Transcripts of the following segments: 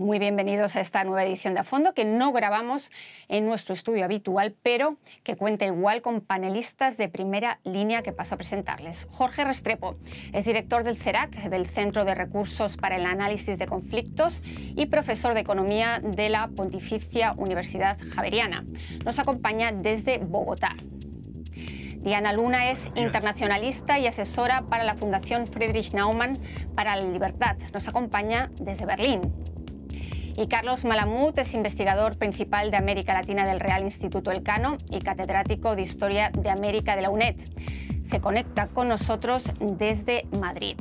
Muy bienvenidos a esta nueva edición de A Fondo, que no grabamos en nuestro estudio habitual, pero que cuenta igual con panelistas de primera línea que paso a presentarles. Jorge Restrepo es director del CERAC, del Centro de Recursos para el Análisis de Conflictos, y profesor de Economía de la Pontificia Universidad Javeriana. Nos acompaña desde Bogotá. Diana Luna es internacionalista y asesora para la Fundación Friedrich Naumann para la Libertad. Nos acompaña desde Berlín. Y Carlos Malamud es investigador principal de América Latina del Real Instituto Elcano y catedrático de Historia de América de la UNED. Se conecta con nosotros desde Madrid.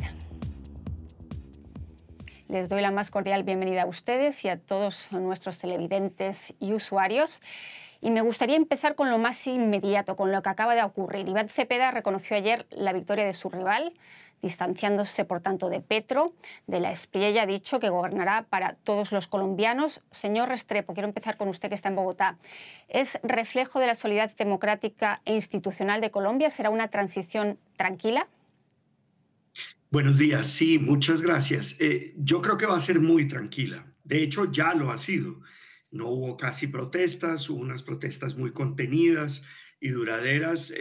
Les doy la más cordial bienvenida a ustedes y a todos nuestros televidentes y usuarios. Y me gustaría empezar con lo más inmediato, con lo que acaba de ocurrir. Iván Cepeda reconoció ayer la victoria de su rival, distanciándose, por tanto, de Petro. De la Espriella ha dicho que gobernará para todos los colombianos. Señor Restrepo, quiero empezar con usted, que está en Bogotá. ¿Es reflejo de la solidaridad democrática e institucional de Colombia? ¿Será una transición tranquila? Buenos días, sí, muchas gracias. Yo creo que va a ser muy tranquila. De hecho, ya lo ha sido. No hubo casi protestas, hubo unas protestas muy contenidas y duraderas,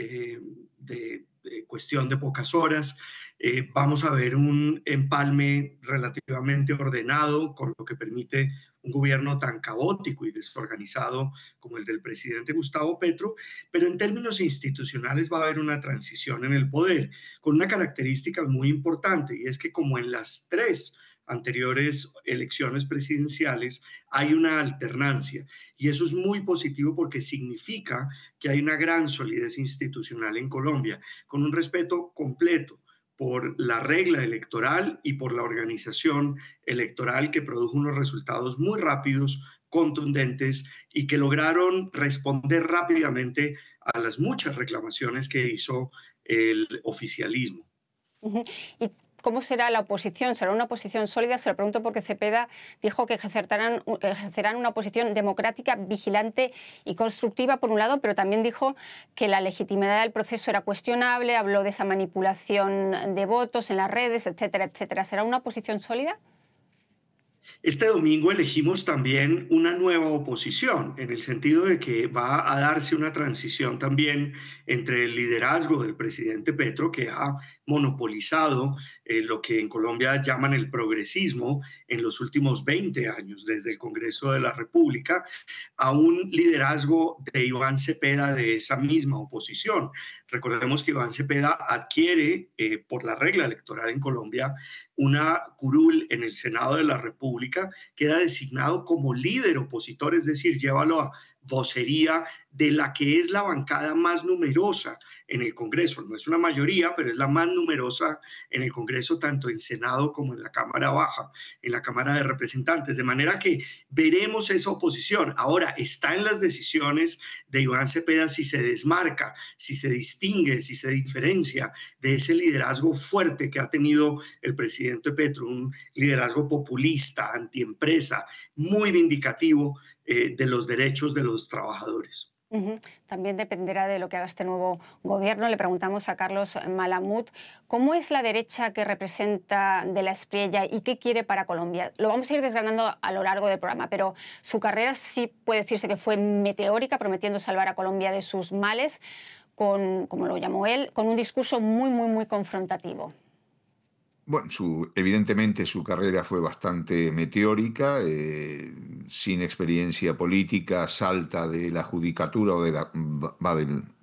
de cuestión de pocas horas. Vamos a ver un empalme relativamente ordenado, con lo que permite un gobierno tan caótico y desorganizado como el del presidente Gustavo Petro, pero en términos institucionales va a haber una transición en el poder, con una característica muy importante, y es que, como en las tres anteriores elecciones presidenciales, hay una alternancia, y eso es muy positivo porque significa que hay una gran solidez institucional en Colombia, con un respeto completo por la regla electoral y por la organización electoral, que produjo unos resultados muy rápidos, contundentes, y que lograron responder rápidamente a las muchas reclamaciones que hizo el oficialismo. ¿Y cómo será la oposición? ¿Será una oposición sólida? Se lo pregunto porque Cepeda dijo que ejercerán una oposición democrática, vigilante y constructiva, por un lado, pero también dijo que la legitimidad del proceso era cuestionable, habló de esa manipulación de votos en las redes, etcétera, etcétera. ¿Será una oposición sólida? Este domingo elegimos también una nueva oposición, en el sentido de que va a darse una transición también entre el liderazgo del presidente Petro, que ha monopolizado lo que en Colombia llaman el progresismo en los últimos 20 años, desde el Congreso de la República, a un liderazgo de Iván Cepeda, de esa misma oposición. Recordemos que Iván Cepeda adquiere, por la regla electoral en Colombia, una curul en el Senado de la República, queda designado como líder opositor, es decir, llévalo a vocería de la que es la bancada más numerosa en el Congreso. No es una mayoría, pero es la más numerosa en el Congreso, tanto en Senado como en la Cámara Baja, en la Cámara de Representantes. De manera que veremos esa oposición. Ahora, está en las decisiones de Iván Cepeda si se desmarca, si se distingue, si se diferencia de ese liderazgo fuerte que ha tenido el presidente Petro, un liderazgo populista, antiempresa, muy vindicativo de los derechos de los trabajadores. También dependerá de lo que haga este nuevo gobierno. Le preguntamos a Carlos Malamud cómo es la derecha que representa de la Espriella y qué quiere para Colombia. Lo vamos a ir desgranando a lo largo del programa, pero su carrera sí puede decirse que fue meteórica, prometiendo salvar a Colombia de sus males, como lo llamó él, con un discurso muy confrontativo. Bueno, evidentemente su carrera fue bastante meteórica, sin experiencia política, salta de la judicatura o va del